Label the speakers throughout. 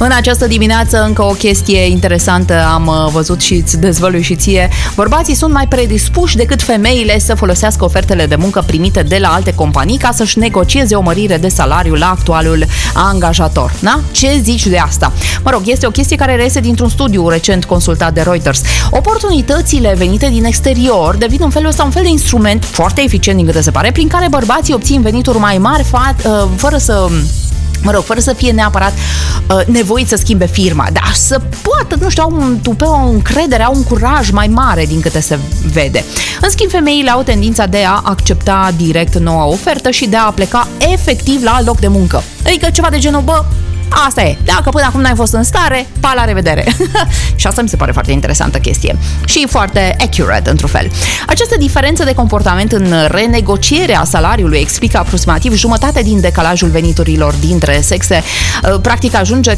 Speaker 1: În această dimineață încă o chestie interesantă am văzut și îți dezvălui și ție. Bărbații sunt mai predispuși decât femeile să folosească ofertele de muncă primite de la alte companii ca să-și negocieze o mărire de salariu la actualul angajator. Da? Ce zici de asta? Mă rog, este o chestie care reiese dintr-un studiu recent consultat de Reuters. Oportunitățile venite din exterior devin în felul ăsta un fel de instrument foarte eficient din câte se pare, prin care bărbații obțin venituri mai mari fără să fie neapărat nevoit să schimbe firma, dar să poată, nu știu, au o încredere, au un curaj mai mare din câte se vede. În schimb, femeile au tendința de a accepta direct noua ofertă și de a pleca efectiv la alt loc de muncă. Adică ceva de genul, asta e. Dacă până acum n-ai fost în stare, pa, la revedere. Și asta mi se pare foarte interesantă chestie. Și foarte accurate, într-un fel. Această diferență de comportament în renegocierea salariului explică aproximativ jumătate din decalajul veniturilor dintre sexe. Practic ajunge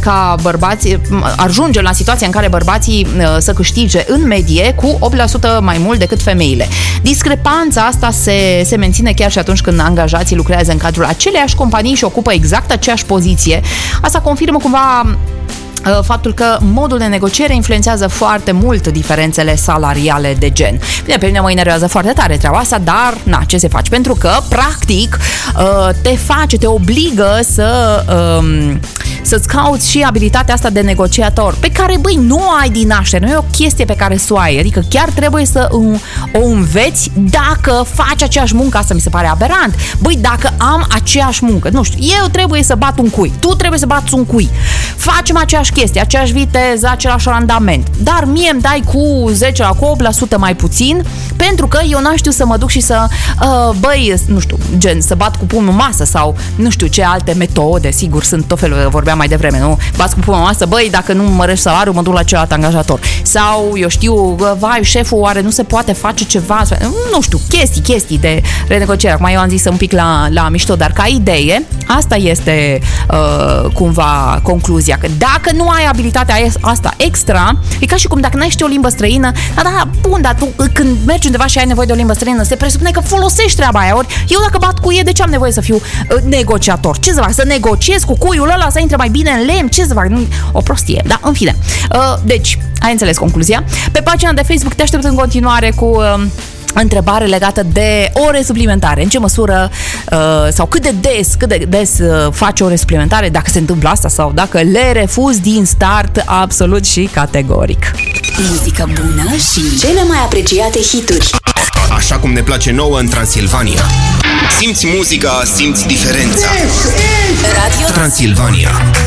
Speaker 1: la situația în care bărbații să câștige în medie cu 8% mai mult decât femeile. Discrepanța asta se menține chiar și atunci când angajații lucrează în cadrul aceleiași companii și ocupă exact aceeași poziție. Asta confirmă cumva faptul că modul de negociere influențează foarte mult diferențele salariale de gen. Bine, pe mine mă enervează foarte tare treaba asta, dar ce se face? Pentru că, practic, te obligă să-ți cauți și abilitatea asta de negociator, pe care, nu o ai din naștere, nu e o chestie pe care să o ai, adică chiar trebuie să o înveți dacă faci aceeași muncă. Asta mi se pare aberant. Dacă am aceeași muncă, nu știu, eu trebuie să bat un cui, tu trebuie să bați un cui, facem aceeași chestie, aceeași viteză, același randament, dar mie îmi dai cu 8% mai puțin, pentru că eu n-am știu să mă duc și să nu știu, gen, să bat cu pumnul în masă sau nu știu ce alte metode, sigur, sunt tot felul, vorbeam mai devreme, nu? Bați cu pumnul în masă, dacă nu mărești salariul, mă duc la celălalt angajator. Sau, eu știu, șeful, oare nu se poate face ceva? Nu știu, chestii de renegociere. Acum eu am zis un pic la mișto, dar ca idee, asta este cumva concluzia, că dacă nu ai abilitatea asta extra, e ca și cum dacă n-ai ști o limbă străină, dar tu când mergi undeva și ai nevoie de o limbă străină, se presupune că folosești treaba aia. Ori eu dacă bat cu de ce am nevoie să fiu negociator? Ce să fac? Să negociez cu cuiul ăla, să intre mai bine în lemn? Ce să fac? O prostie, da? În fine. Deci, ai înțeles concluzia. Pe pagina de Facebook te aștept în continuare cu întrebare legată de ore suplimentare. În ce măsură sau cât de des faci ore suplimentare, dacă se întâmplă asta sau dacă le refuzi din start absolut și categoric.
Speaker 2: Muzică bună și cele mai apreciate hituri.
Speaker 3: Așa cum ne place nouă în Transilvania. Simți muzica, simți diferența. Radio Transilvania.